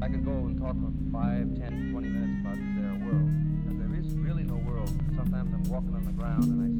I could go and talk for 5, 10, 20 minutes about is there a world. Because there is really no world. Sometimes I'm walking on the ground and I